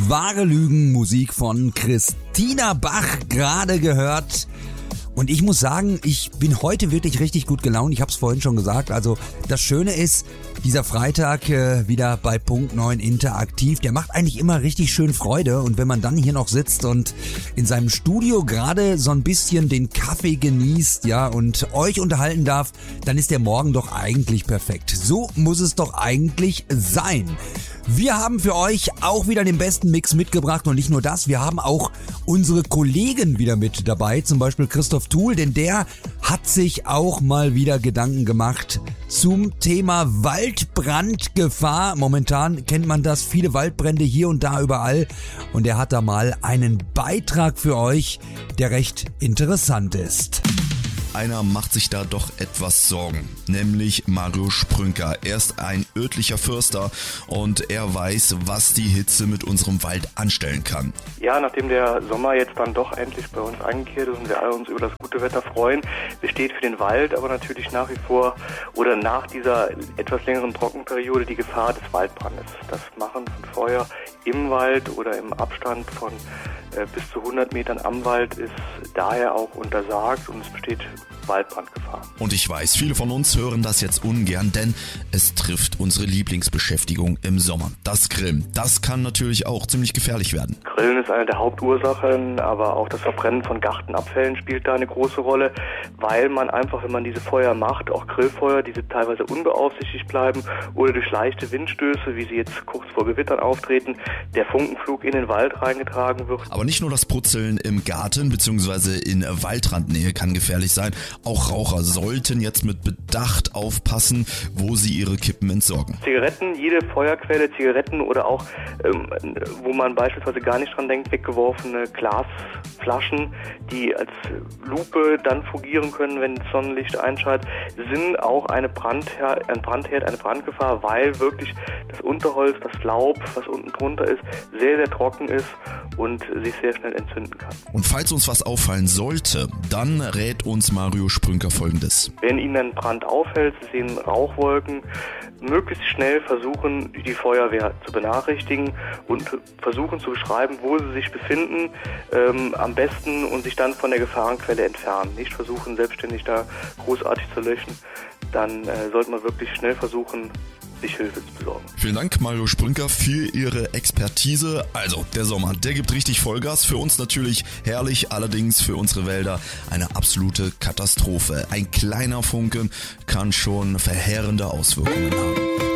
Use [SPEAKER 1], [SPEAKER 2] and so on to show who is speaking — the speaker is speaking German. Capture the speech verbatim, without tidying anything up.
[SPEAKER 1] Wahre Lügen, Musik von Christina Bach gerade gehört. Und ich muss sagen, ich bin heute wirklich richtig gut gelaunt. Ich habe es vorhin schon gesagt. Also das Schöne ist, dieser Freitag äh, wieder bei Punkt neun interaktiv. Der macht eigentlich immer richtig schön Freude. Und wenn man dann hier noch sitzt und in seinem Studio gerade so ein bisschen den Kaffee genießt, ja, und euch unterhalten darf, dann ist der Morgen doch eigentlich perfekt. So muss es doch eigentlich sein. Wir haben für euch auch wieder den besten Mix mitgebracht und nicht nur das, wir haben auch unsere Kollegen wieder mit dabei, zum Beispiel Christoph Thuhl, denn der hat sich auch mal wieder Gedanken gemacht zum Thema Waldbrandgefahr. Momentan kennt man das, viele Waldbrände hier und da überall und er hat da mal einen Beitrag für euch, der recht interessant ist.
[SPEAKER 2] Einer macht sich da doch etwas Sorgen, nämlich Mario Sprünker. Er ist ein örtlicher Förster und er weiß, was die Hitze mit unserem Wald anstellen kann.
[SPEAKER 3] Ja, nachdem der Sommer jetzt dann doch endlich bei uns eingekehrt ist und wir alle uns über das gute Wetter freuen, besteht für den Wald aber natürlich nach wie vor oder nach dieser etwas längeren Trockenperiode die Gefahr des Waldbrandes. Das Machen von Feuer im Wald oder im Abstand von äh, bis zu hundert Metern am Wald ist daher auch untersagt und es besteht Waldbrandgefahr.
[SPEAKER 2] Und ich weiß, viele von uns hören das jetzt ungern, denn es trifft unsere Lieblingsbeschäftigung im Sommer. Das Grillen, das kann natürlich auch ziemlich gefährlich werden.
[SPEAKER 3] Grillen ist eine der Hauptursachen, aber auch das Verbrennen von Gartenabfällen spielt da eine große Rolle, weil man einfach, wenn man diese Feuer macht, auch Grillfeuer, diese teilweise unbeaufsichtigt bleiben oder durch leichte Windstöße, wie sie jetzt kurz vor Gewittern auftreten, der Funkenflug in den Wald reingetragen wird.
[SPEAKER 2] Aber nicht nur das Putzeln im Garten bzw. in Waldrandnähe kann gefährlich sein. Auch Raucher sollten jetzt mit Bedacht aufpassen, wo sie ihre Kippen entsorgen.
[SPEAKER 3] Zigaretten, jede Feuerquelle, Zigaretten oder auch, ähm, wo man beispielsweise gar nicht dran denkt, weggeworfene Glasflaschen, die als Lupe dann fungieren können, wenn das Sonnenlicht einschaltet, sind auch eine Brandherd, ein Brandherd, eine Brandgefahr, weil wirklich das Unterholz, das Laub, was unten drunter ist, sehr, sehr trocken ist und sich sehr schnell entzünden kann.
[SPEAKER 2] Und falls uns was auffallen sollte, dann rät uns Mario Sprünker Folgendes.
[SPEAKER 3] Wenn Ihnen ein Brand auffällt, Sie sehen Rauchwolken, möglichst schnell versuchen, die Feuerwehr zu benachrichtigen und versuchen zu beschreiben, wo sie sich befinden, ähm, am besten und sich dann von der Gefahrenquelle entfernen. Nicht versuchen, selbstständig da großartig zu löschen. Dann äh, sollte man wirklich schnell versuchen, sich Hilfe zu besorgen.
[SPEAKER 2] Vielen Dank, Mario Sprünker, für Ihre Expertise. Also, der Sommer, der gibt richtig Vollgas. Für uns natürlich herrlich, allerdings für unsere Wälder eine absolute Katastrophe. Ein kleiner Funken kann schon verheerende Auswirkungen haben.